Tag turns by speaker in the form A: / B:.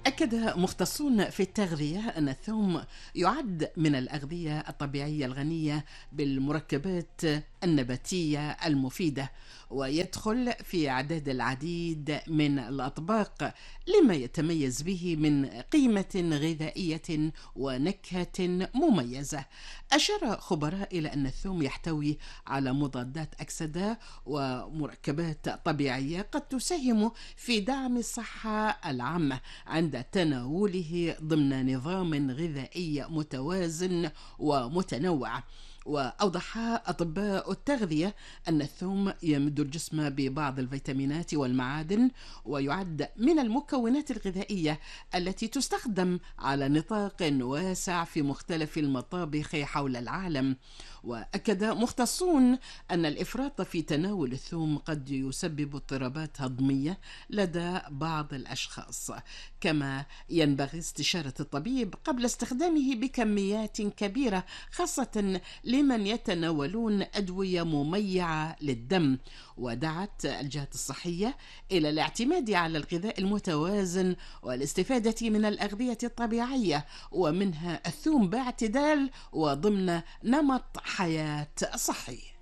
A: أكد مختصون في التغذية أن الثوم يعد من الأغذية الطبيعية الغنية بالمركبات النباتية المفيدة، ويدخل في أعداد العديد من الأطباق لما يتميز به من قيمة غذائية ونكهة مميزة. أشار خبراء إلى أن الثوم يحتوي على مضادات أكسدة ومركبات طبيعية قد تساهم في دعم الصحة العامة عند تناوله ضمن نظام غذائي متوازن ومتنوع. وأوضح أطباء التغذية أن الثوم يمد الجسم ببعض الفيتامينات والمعادن، ويعد من المكونات الغذائية التي تستخدم على نطاق واسع في مختلف المطابخ حول العالم. وأكد مختصون أن الإفراط في تناول الثوم قد يسبب اضطرابات هضمية لدى بعض الأشخاص، كما ينبغي استشارة الطبيب قبل استخدامه بكميات كبيرة، خاصة لمن يتناولون أدوية مميعة للدم. ودعت الجهات الصحية إلى الاعتماد على الغذاء المتوازن والاستفادة من الأغذية الطبيعية ومنها الثوم باعتدال وضمن نمط حياة صحي.